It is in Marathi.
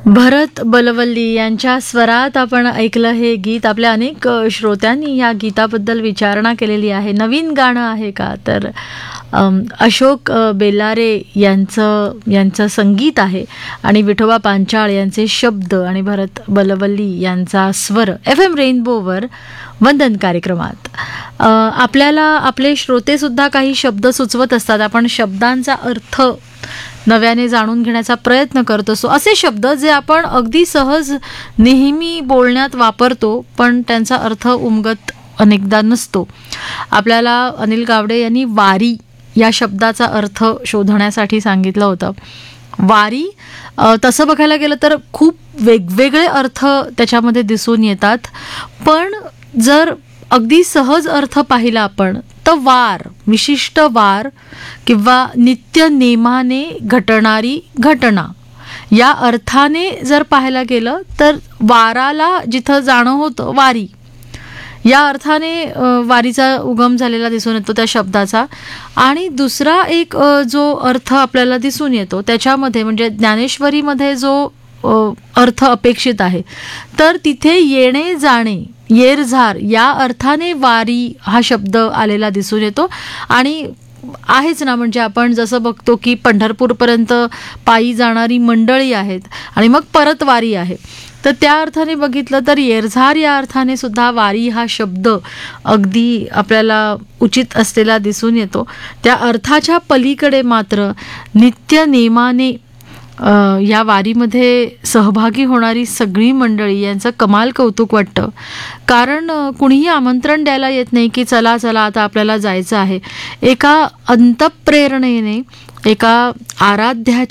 भरत बलवल्ली यांच्या स्वरात आपण ऐकलं हे गीत. आपल्या अनेक श्रोत्यांनी या गीताबद्दल विचारणा केलेली आहे. नवीन गाणं आहे का? तर अशोक बेल्लारे यांचं संगीत आहे आणि विठोबा पांचाळ यांचे शब्द आणि भरत बलवल्ली यांचा स्वर FM रेनबोवर वंदन कार्यक्रमात. आपल्याला आपले श्रोते सुद्धा काही शब्द सुचवत असतात. आपण शब्दांचा अर्थ नव्याने जाणून घेण्याचा प्रयत्न करत असतो. असे शब्द जे आपण अगदी सहज नेहमी बोलण्यात वापरतो पण त्यांचा अर्थ उमगत अनेकदा नसतो. आपल्याला अनिल गावडे यांनी वारी या शब्दाचा अर्थ शोधण्यासाठी सांगितलं होतं. वारी तसं बघायला गेलं तर खूप वेगवेगळे अर्थ त्याच्यामध्ये दिसून येतात. पण जर अगदी सहज अर्थ पाहिला आपण तर वार, विशिष्ट वार किंवा नित्य नेमाने घटणारी घटना या अर्थाने जर पाहायला गेलं तर वाराला जिथं जाणं होतं वारी या अर्थाने वारीचा उगम झालेला दिसून येतो त्या शब्दाचा. आणि दुसरा एक जो अर्थ आपल्याला दिसून येतो त्याच्यामध्ये म्हणजे ज्ञानेश्वरीमध्ये जो अर्थ अपेक्षित आहे तर तिथे येणे जाणे, येरझार या अर्थाने वारी हा शब्द आलेला दिसून येतो. आणि आहेच ना, म्हणजे आपण जसं बघतो की पंढरपूरपर्यंत पायी जाणारी मंडळी आहेत आणि मग परत वारी आहे. तर त्या अर्थाने बघितलं तर येरझार या अर्थाने सुद्धा वारी हा शब्द अगदी आपल्याला उचित असलेला दिसून येतो. त्या अर्थाच्या पलीकडे मात्र नित्य नेमाने या वारीमध्ये सहभागी होणारी सगळी मंडळी यांचं कमाल कौतुक वाटतं. कारण कुणीही आमंत्रण द्यायला येत नाही की चला चला आता आपल्याला जायचं आहे. एका अंतःप्रेरणेने, एका आराध्याच्या